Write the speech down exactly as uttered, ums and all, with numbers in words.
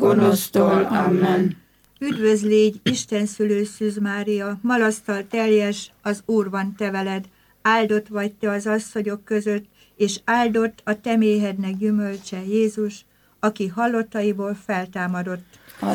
gonosztól. Amen. Üdvözl légy, Isten szülő Szűz Mária, malasztal teljes, az Úr van te veled, áldott vagy te az asszonyok között, és áldott a te méhednek gyümölcse, Jézus, aki halottaiból feltámadott. A